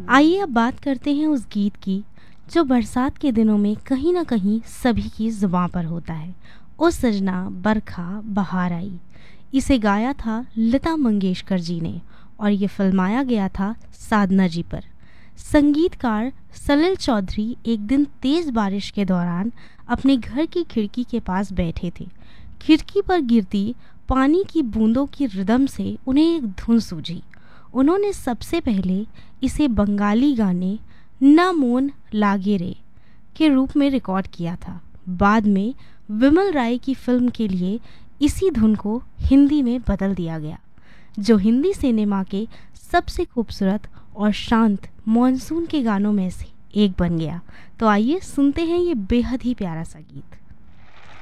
आइए अब बात करते हैं उस गीत की जो बरसात के दिनों में कहीं ना कहीं सभी की जुबां पर होता है। ओ सजना बरखा बहार आई। इसे गाया था लता मंगेशकर जी ने और ये फिल्माया गया था साधना जी पर। संगीतकार सलिल चौधरी एक दिन तेज बारिश के दौरान अपने घर की खिड़की के पास बैठे थे। खिड़की पर गिरती पानी की बूंदों की रिदम से उन्हें एक धुन सूझी। उन्होंने सबसे पहले इसे बंगाली गाने ना मोन लागे रे के रूप में रिकॉर्ड किया था। बाद में विमल राय की फिल्म के लिए इसी धुन को हिंदी में बदल दिया गया, जो हिंदी सिनेमा के सबसे खूबसूरत और शांत मॉनसून के गानों में से एक बन गया। तो आइए सुनते हैं ये बेहद ही प्यारा सा गीत।